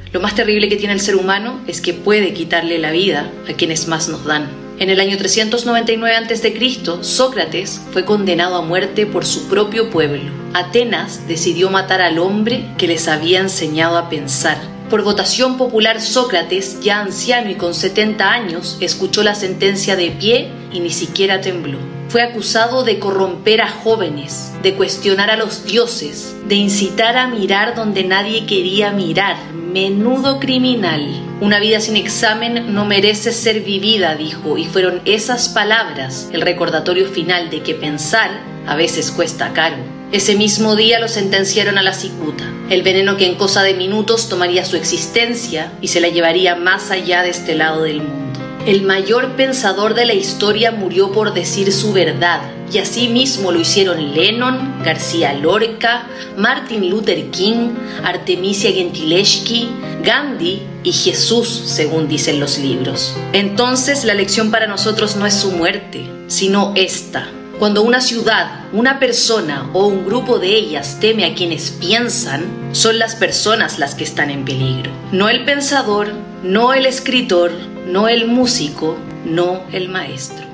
Lo más terrible que tiene el ser humano es que puede quitarle la vida a quienes más nos dan. En el año 399 a.C., Sócrates fue condenado a muerte por su propio pueblo. Atenas decidió matar al hombre que les había enseñado a pensar. Por votación popular, Sócrates, ya anciano y con 70 años, escuchó la sentencia de pie y ni siquiera tembló. Fue acusado de corromper a jóvenes, de cuestionar a los dioses, de incitar a mirar donde nadie quería mirar. Menudo criminal. Una vida sin examen no merece ser vivida, dijo, y fueron esas palabras el recordatorio final de que pensar a veces cuesta caro. Ese mismo día lo sentenciaron a la cicuta, el veneno que en cosa de minutos tomaría su existencia y se la llevaría más allá de este lado del mundo. El mayor pensador de la historia murió por decir su verdad, y así mismo lo hicieron Lennon, García Lorca, Martin Luther King, Artemisia Gentileschi, Gandhi y Jesús, según dicen los libros. Entonces la lección para nosotros no es su muerte, sino esta. Cuando una ciudad, una persona o un grupo de ellas teme a quienes piensan, son las personas las que están en peligro. No el pensador, no el escritor, no el músico, no el maestro.